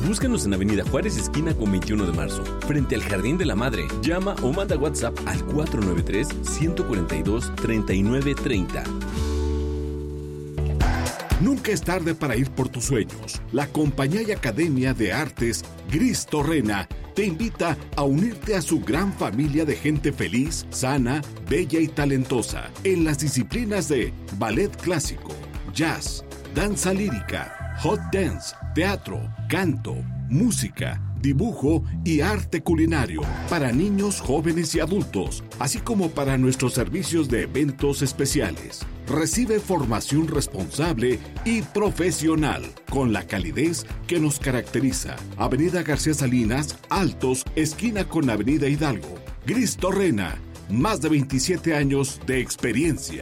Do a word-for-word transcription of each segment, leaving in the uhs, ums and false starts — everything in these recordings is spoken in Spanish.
Búscanos en Avenida Juárez, esquina con veintiuno de marzo, frente al Jardín de la Madre. Llama o manda WhatsApp al cuatro nueve tres, uno cuatro dos, tres nueve tres cero. Nunca es tarde para ir por tus sueños. La Compañía y Academia de Artes Gris Torrena te invita a unirte a su gran familia de gente feliz, sana, bella y talentosa en las disciplinas de ballet clásico, jazz, danza lírica, hot dance, teatro, canto, música, dibujo y arte culinario para niños, jóvenes y adultos, así como para nuestros servicios de eventos especiales. Recibe formación responsable y profesional con la calidez que nos caracteriza. Avenida García Salinas, Altos, esquina con Avenida Hidalgo. Gris Torrena, más de veintisiete años de experiencia.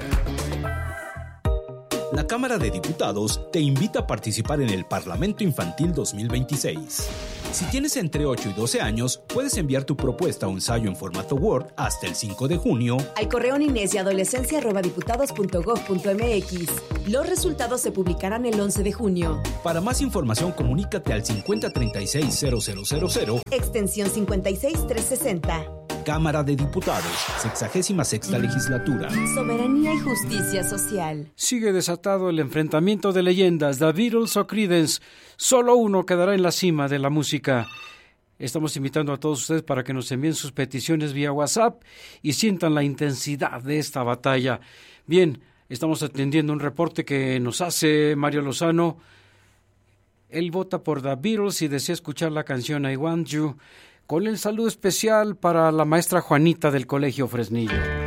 La Cámara de Diputados te invita a participar en el Parlamento Infantil dos mil veintiséis. Si tienes entre ocho y doce años, puedes enviar tu propuesta o ensayo en formato Word hasta el cinco de junio al correo niñez y adolescencia arroba diputados punto gob punto mx. Los resultados se publicarán el once de junio. Para más información, comunícate al cincuenta treinta y seis cero cero cero cero, extensión cincuenta y seis trescientos sesenta. Cámara de Diputados, sexagésima sexta legislatura. Soberanía y justicia social. Sigue desatado el enfrentamiento de leyendas, The Beatles o Creedence. Solo uno quedará en la cima de la música. Estamos invitando a todos ustedes para que nos envíen sus peticiones vía WhatsApp y sientan la intensidad de esta batalla. Bien, estamos atendiendo un reporte que nos hace Mario Lozano. Él vota por The Beatles y desea escuchar la canción I Want You, con el saludo especial para la maestra Juanita del Colegio Fresnillo.